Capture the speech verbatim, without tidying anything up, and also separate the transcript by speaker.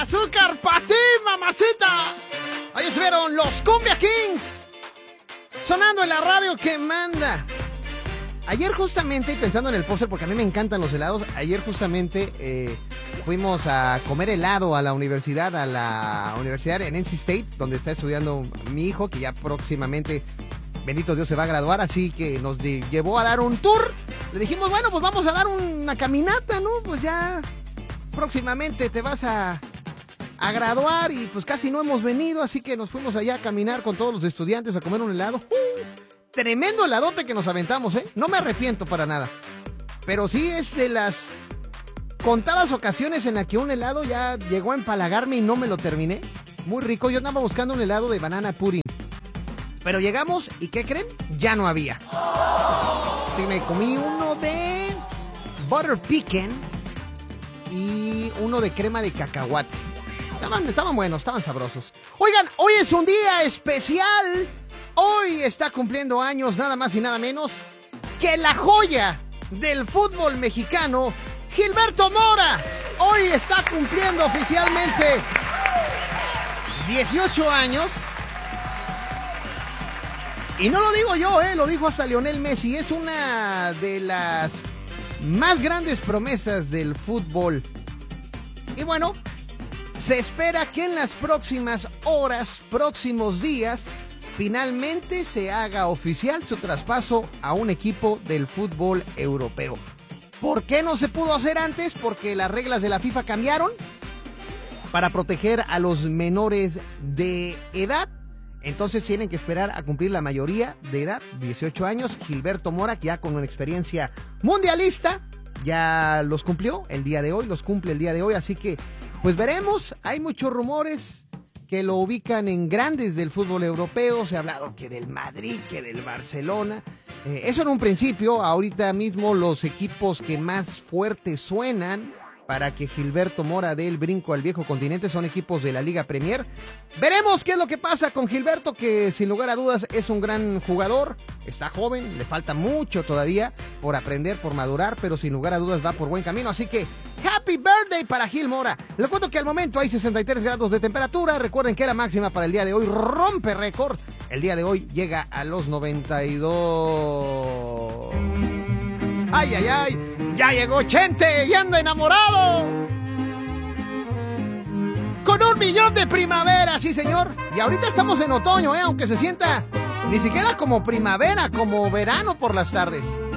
Speaker 1: ¡Azúcar para ti, mamacita! Ahí estuvieron los Cumbia Kings sonando en la radio que manda. Ayer justamente, pensando en el póster, porque a mí me encantan los helados, ayer justamente eh, fuimos a comer helado a la universidad, a la universidad en N C State, donde está estudiando mi hijo, que ya próximamente, bendito Dios, se va a graduar, así que nos de, llevó a dar un tour. Le dijimos, bueno, pues vamos a dar una caminata, ¿no? Pues ya próximamente te vas a, a graduar y pues casi no hemos venido, así que nos fuimos allá a caminar con todos los estudiantes a comer un helado. ¡Uh! Tremendo heladote que nos aventamos, ¿eh? No me arrepiento para nada. Pero sí es de las contadas ocasiones en las que un helado ya llegó a empalagarme y no me lo terminé. Muy rico. Yo andaba buscando un helado de banana pudding. Pero llegamos y ¿qué creen? Ya no había. Sí, me comí uno de butter pecan y uno de crema de cacahuate. Estaban, estaban buenos, estaban sabrosos. Oigan, hoy es un día especial. Hoy está cumpliendo años nada más y nada menos que la joya del fútbol mexicano, Gilberto Mora. Hoy está cumpliendo oficialmente dieciocho años. Y no lo digo yo, eh, lo dijo hasta Lionel Messi. Es una de las más grandes promesas del fútbol. Y bueno, se espera que en las próximas horas, próximos días, finalmente se haga oficial su traspaso a un equipo del fútbol europeo. ¿Por qué no se pudo hacer antes? Porque las reglas de la FIFA cambiaron para proteger a los menores de edad. Entonces tienen que esperar a cumplir la mayoría de edad, dieciocho años. Gilberto Mora, que ya con una experiencia mundialista, ya los cumplió el día de hoy, los cumple el día de hoy. Así que, pues veremos, hay muchos rumores que lo ubican en grandes del fútbol europeo. Se ha hablado que del Madrid, que del Barcelona. Eh, eso en un principio. Ahorita mismo los equipos que más fuertes suenan para que Gilberto Mora dé el brinco al viejo continente son equipos de la Liga Premier. Veremos qué es lo que pasa con Gilberto, que sin lugar a dudas es un gran jugador. Está joven, le falta mucho todavía por aprender, por madurar, pero sin lugar a dudas va por buen camino. Así que Happy Birthday para Gil Mora. Les cuento que al momento hay sesenta y tres grados de temperatura. Recuerden que la máxima para el día de hoy rompe récord. El día de hoy llega a los noventa y dos. ¡Ay, ay, ay! ¡Ya llegó Chente y anda enamorado! Con un millón de primavera, sí señor. Y ahorita estamos en otoño, ¿eh? Aunque se sienta ni siquiera como primavera, como verano por las tardes.